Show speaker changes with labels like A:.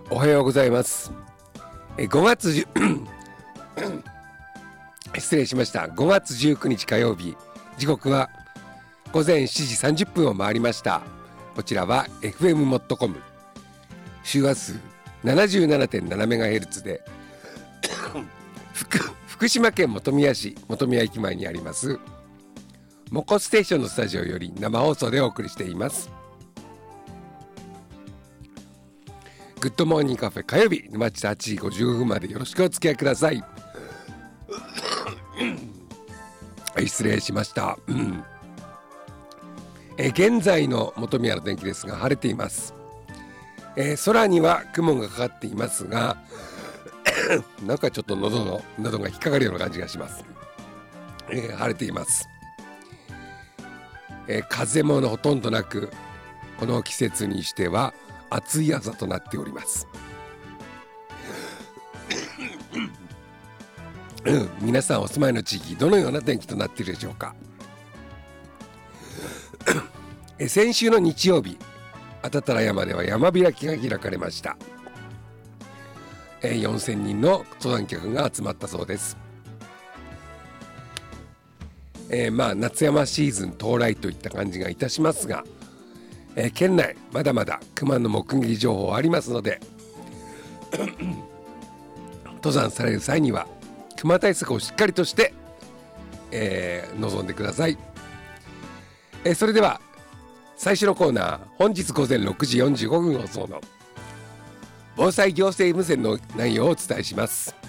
A: おはようございます。5月失礼しました。5月19日火曜日、時刻は午前7時30分を回りました。こちらは FM モットコム、周波数 77.7MHz で福島県本宮市本宮駅前にありますモコステーションのスタジオより生放送でお送りしています。グッドモーニングカフェ火曜日、沼地8時55分までよろしくお付き合いください。失礼しました。現在の本宮の天気ですが、晴れています。空には雲がかかっていますがなんかちょっと喉が引っかかるような感じがします。晴れています。風もほとんどなく、この季節にしては暑い朝となっております。皆さんお住まいの地域、どのような天気となっているでしょうか。先週の日曜日、安達太良山では山開きが開かれました。4000人の登山客が集まったそうです。夏山シーズン到来といった感じがいたしますが、県内まだまだ熊の目撃情報ありますので登山される際には熊対策をしっかりとして、臨んでください。それでは最初のコーナー、本日午前6時45分放送の防災行政無線の内容をお伝えします。